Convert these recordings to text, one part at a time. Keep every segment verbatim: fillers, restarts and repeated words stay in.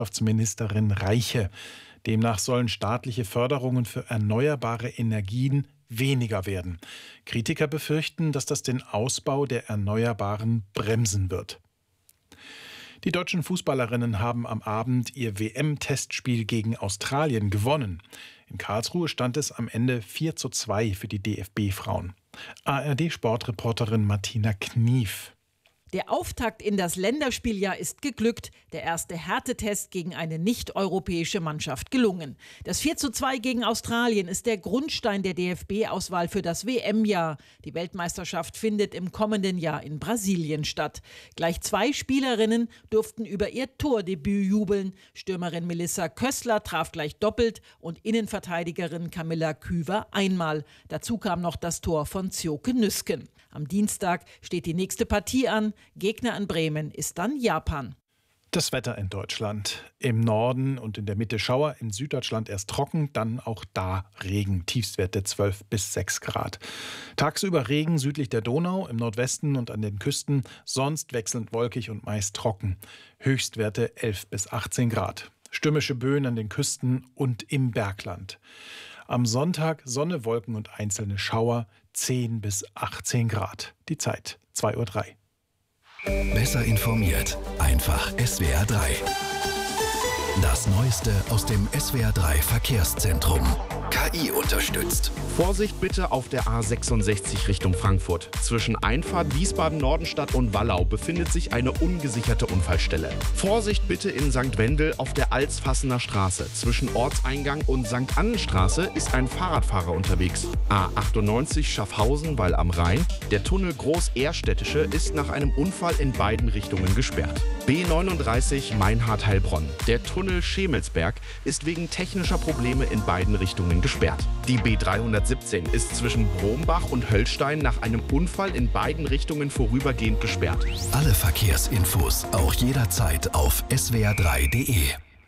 Wirtschaftsministerin Reiche. Demnach sollen staatliche Förderungen für erneuerbare Energien weniger werden. Kritiker befürchten, dass das den Ausbau der Erneuerbaren bremsen wird. Die deutschen Fußballerinnen haben am Abend ihr W M-Testspiel gegen Australien gewonnen. In Karlsruhe stand es am Ende vier zu zwei für die D F B-Frauen. A R D-Sportreporterin Martina Knief. Der Auftakt in das Länderspieljahr ist geglückt. Der erste Härtetest gegen eine nicht-europäische Mannschaft gelungen. Das vier zu zwei gegen Australien ist der Grundstein der D F B-Auswahl für das W M-Jahr. Die Weltmeisterschaft findet im kommenden Jahr in Brasilien statt. Gleich zwei Spielerinnen durften über ihr Tordebüt jubeln. Stürmerin Melissa Kössler traf gleich doppelt und Innenverteidigerin Camilla Küver einmal. Dazu kam noch das Tor von Zjoke Nüsken. Am Dienstag steht die nächste Partie an. Gegner in Bremen ist dann Japan. Das Wetter in Deutschland. Im Norden und in der Mitte Schauer, in Süddeutschland erst trocken, dann auch da Regen. Tiefstwerte zwölf bis sechs Grad. Tagsüber Regen südlich der Donau, im Nordwesten und an den Küsten, sonst wechselnd wolkig und meist trocken. Höchstwerte elf bis achtzehn Grad. Stürmische Böen an den Küsten und im Bergland. Am Sonntag Sonne, Wolken und einzelne Schauer, zehn bis achtzehn Grad. Die Zeit zwei Uhr drei. Besser informiert, einfach S W R drei. Das Neueste aus dem S W R drei Verkehrszentrum. K I unterstützt. Vorsicht bitte auf der A sechsundsechzig Richtung Frankfurt. Zwischen Einfahrt Wiesbaden-Nordenstadt und Wallau befindet sich eine ungesicherte Unfallstelle. Vorsicht bitte in Sankt Wendel auf der Alsfassener Straße. Zwischen Ortseingang und Sankt Annenstraße ist ein Fahrradfahrer unterwegs. A achtundneunzig Schaffhausen-Wall am Rhein. Der Tunnel Groß-Ehrstädtische ist nach einem Unfall in beiden Richtungen gesperrt. B neununddreißig Meinhard-Heilbronn. Der Tunnel Schemelsberg ist wegen technischer Probleme in beiden Richtungen gesperrt. Die B dreihundertsiebzehn ist zwischen Brombach und Höllstein nach einem Unfall in beiden Richtungen vorübergehend gesperrt. Alle Verkehrsinfos auch jederzeit auf S W R drei punkt de.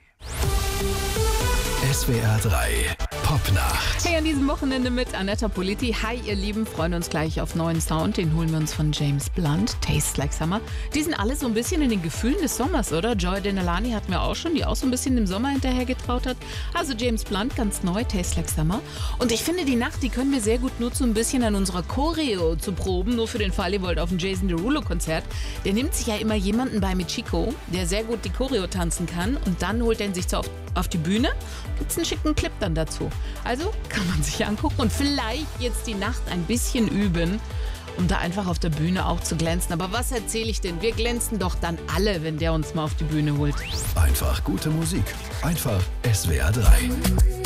S W R drei Popnacht. Hey, an diesem Wochenende mit Annetta Politi. Hi, ihr Lieben, freuen uns gleich auf neuen Sound. Den holen wir uns von James Blunt, Tastes Like Summer. Die sind alle so ein bisschen in den Gefühlen des Sommers, oder? Joy Denalani hatten wir auch schon, die auch so ein bisschen dem Sommer hinterher getraut hat. Also James Blunt, ganz neu, Tastes Like Summer. Und ich finde, die Nacht, die können wir sehr gut nutzen, ein bisschen an unserer Choreo zu proben. Nur für den Fall, ihr wollt auf ein Jason Derulo-Konzert. Der nimmt sich ja immer jemanden bei mit Chico, der sehr gut die Choreo tanzen kann. Und dann holt er ihn sich so auf, auf die Bühne. Gibt's einen schicken Clip dann dazu. Also kann man sich angucken und vielleicht jetzt die Nacht ein bisschen üben, um da einfach auf der Bühne auch zu glänzen. Aber was erzähle ich denn? Wir glänzen doch dann alle, wenn der uns mal auf die Bühne holt. Einfach gute Musik. Einfach S W R drei.